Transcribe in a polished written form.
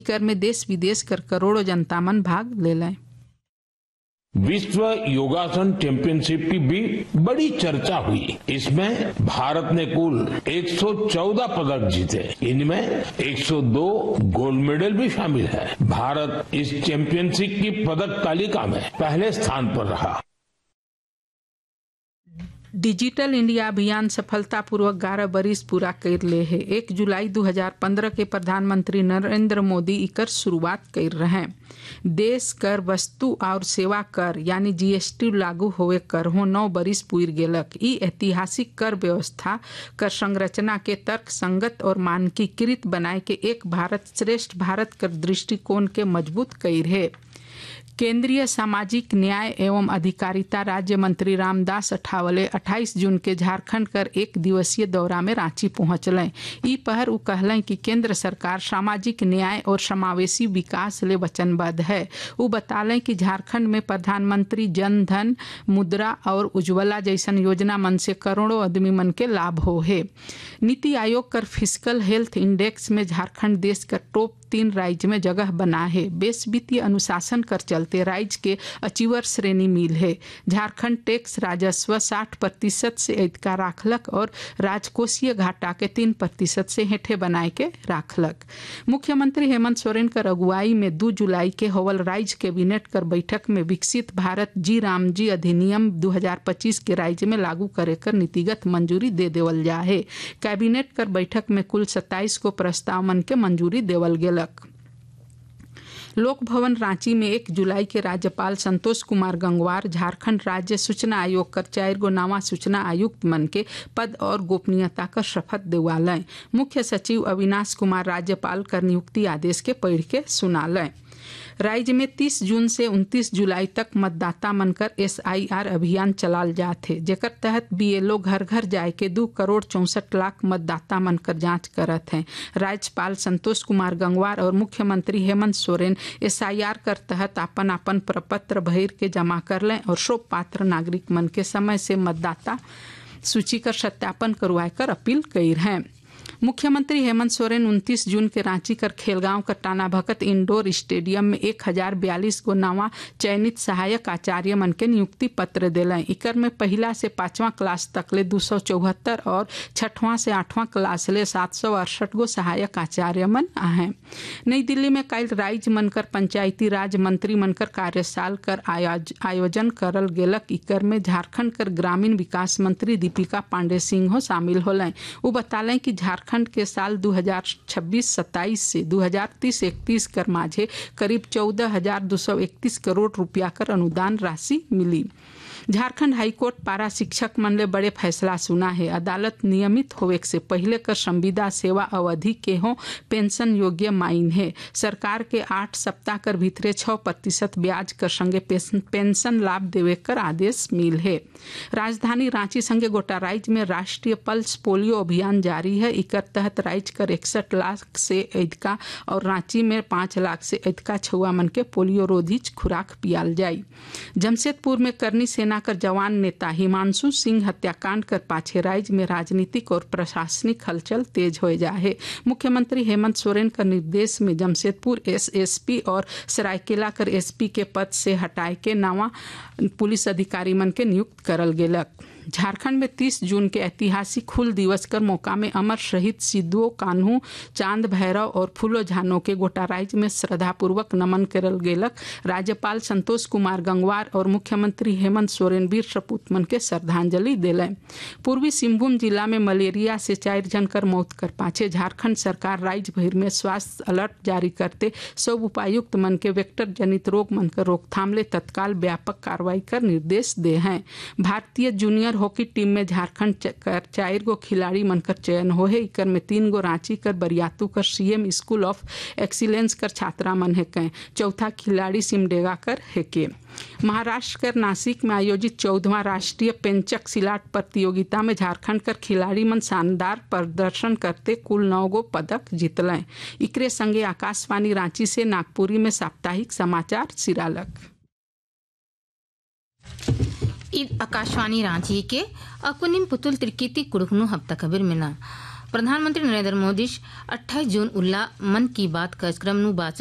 कर में देश विदेश कर करोड़ों जनता मन भाग ले लें। विश्व योगासन चैंपियनशिप की भी बड़ी चर्चा हुई। इसमें भारत ने कुल 114 पदक जीते, इनमें 102 गोल्ड मेडल भी शामिल है। भारत इस चैंपियनशिप की पदक तालिका में पहले स्थान पर रहा। डिजिटल इंडिया अभियान सफलतापूर्वक 11 बरिस पूरा कर ले है। 1 जुलाई 2015 के प्रधानमंत्री नरेंद्र मोदी इकर शुरुआत कर रहे। देश कर वस्तु और सेवा कर यानी जीएसटी लागू होवे कर हो 9 बरिस पूर गेलक। ई ऐतिहासिक कर व्यवस्था कर संरचना के तर्क संगत और मानकीकृत बनाए के एक भारत श्रेष्ठ भारत कर दृष्टिकोण के मजबूत कर है। केंद्रीय सामाजिक न्याय एवं अधिकारिता राज्य मंत्री रामदास अठावले 28 जून के झारखंड कर एक दिवसीय दौरा में रांची पहुंचलें। ई पहर उ कहलें कि केंद्र सरकार सामाजिक न्याय और समावेशी विकास ले वचनबद्ध है। उ बतालें कि झारखंड में प्रधानमंत्री जन धन, मुद्रा और उज्ज्वला जैसन योजना मन से करोड़ों आदमी मन के लाभ हो है। नीति आयोग कर फिजिकल हेल्थ इंडेक्स में झारखंड देश का टॉप 3 राज्य में जगह बना है। बेस वित्तीय अनुशासन कर चलते राज्य के अचीवर श्रेणी मिल है। झारखंड टैक्स राजस्व 60% से अधिका राखलक और राजकोषीय घाटा के 3% से हेठे बनाए के राखलक। मुख्यमंत्री हेमंत सोरेन कर अगुवाई में 2 जुलाई के होवल राज्य कैबिनेट कर बैठक में विकसित भारत जी राम जी अधिनियम 2025 के राज्य में लागू करे कर नीतिगत मंजूरी दे देवल जा है। कैबिनेट कर बैठक में कुल 27 को प्रस्ताव मन के मंजूरी देवल गेल। लोक भवन रांची में 1 जुलाई के राज्यपाल संतोष कुमार गंगवार झारखंड राज्य सूचना आयोग कर 4 गो नवा सूचना आयुक्त मन के पद और गोपनीयता का शपथ दिवालें। मुख्य सचिव अविनाश कुमार राज्यपाल कर नियुक्ति आदेश के पढ़ के सुनालें। राज्य में 30 जून से 29 जुलाई तक मतदाता मनकर SIR अभियान चलाल जाते, जेकर तहत BLO घर घर जाए के 2 करोड़ 64 लाख मतदाता मनकर जांच करत हैं। राज्यपाल संतोष कुमार गंगवार और मुख्यमंत्री हेमंत सोरेन SIR कर तहत अपन प्रपत्र भर के जमा कर लें और शोभ पात्र नागरिक मन के समय से मतदाता सूची कर सत्यापन करवाए कर अपील कर हैं। मुख्यमंत्री हेमंत सोरेन 29 जून के रांची कर खेलगांव का टाना भगत इंडोर स्टेडियम में 1042 को नवा चयनित सहायक आचार्य मन के नियुक्ति पत्र दिलें। इकर में पहला से 5वां क्लास तक ले 274 और 6वां से 8वां क्लास ले 768 गो सहायक आचार्य मन हैं। नई दिल्ली में कल राज्य मनकर पंचायती राज मंत्री मनकर कार्यशाला कर आयोजन करल गेलक। इकर में झारखंड कर ग्रामीण विकास मंत्री दीपिका पांडे सिंह हो शामिल होलें। वो बतालें कि झारखंड के साल 2026-27 से 2030-31 कर माझे करीब 14,231 करोड़ रुपया कर अनुदान राशि मिली। झारखंड हाईकोर्ट पारा शिक्षक मन ले बड़े फैसला सुना है। अदालत नियमित होवे से पहले कर संविदा सेवा अवधि के हो पेंशन योग्य माइन है। सरकार के 8 सप्ताह कर भीतरे 6% ब्याज कर संगे पेंशन लाभ देवे कर आदेश मिल है। राजधानी रांची संगे गोटा राज्य में राष्ट्रीय पल्स पोलियो अभियान जारी है। इकर तहत राज्य कर 61 लाख से अधिका और रांची में 5 लाख से अधिका छुआ मन के पोलियो रोधी खुराक पियाल जाई। जमशेदपुर में करनी सेना कर जवान नेता हिमांशु सिंह हत्याकांड कर पाछे राज्य में राजनीतिक और प्रशासनिक हलचल तेज हो जा है। मुख्यमंत्री हेमंत सोरेन का निर्देश में जमशेदपुर SSP और सरायकेला कर SP के पद से हटाए के नवा पुलिस अधिकारी मन के नियुक्त करल गेलक। झारखंड में 30 जून के ऐतिहासिक हुल दिवस कर मौका में अमर शहीद सिद्धू कान्हू, चांद भैरव और फूलो झानो के गोटा राज्य में श्रद्धापूर्वक नमन करल गेलक। राज्यपाल संतोष कुमार गंगवार और मुख्यमंत्री हेमंत सोरेन वीर सपूत मन के श्रद्धांजलि दिलें। पूर्वी सिंहभूम जिला में मलेरिया से 4 जन कर मौत कर पाछे झारखंड सरकार राज्य भर में स्वास्थ्य अलर्ट जारी करते सब उपायुक्त मन के वेक्टर जनित रोग मन कर रोकथाम ले तत्काल व्यापक कार्रवाई कर निर्देश दे हैं। भारतीय जूनियर हॉकी टीम में झारखंड कर 4 गो खिलाड़ी मनकर चयन हो है। इकर में 3 गो रांची कर बरियातू कर CM स्कूल ऑफ एक्सीलेंस कर छात्रा मन है कं। चौथा खिलाड़ी सिमडेगा कर है के। महाराष्ट्र कर नासिक में आयोजित 14वां राष्ट्रीय पेंचक सिलाट प्रतियोगिता में झारखंड कर खिलाड़ी मन शानदार प्रदर्शन करते कुल 9 गो पदक जीतलें। इकरे संगे आकाशवाणी रांची से नागपुरी में साप्ताहिक समाचार सिरालक। आकाशवाणी रांची के अकुनिम पुतुल त्रिकीती कुड़कनु हफ्ता खबर मिला। प्रधानमंत्री नरेंद्र मोदी 28 जून उल्ला मन की बात कार्यक्रम नु